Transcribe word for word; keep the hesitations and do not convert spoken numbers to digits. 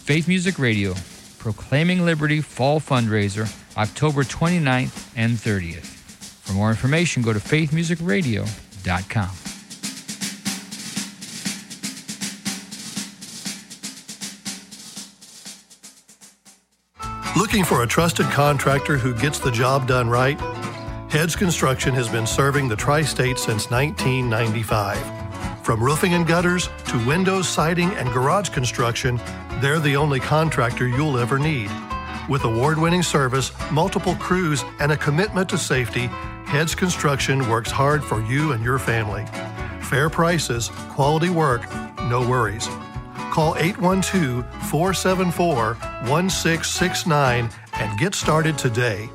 Faith Music Radio, Proclaiming Liberty Fall Fundraiser, October twenty-ninth and thirtieth. For more information, go to faith music radio dot com. Looking for a trusted contractor who gets the job done right? Heads Construction has been serving the Tri-State since nineteen ninety-five. From roofing and gutters to windows, siding, and garage construction, they're the only contractor you'll ever need. With award-winning service, multiple crews, and a commitment to safety, Heads Construction works hard for you and your family. Fair prices, quality work, no worries. Call eight one two, four seven four, one six six nine and get started today.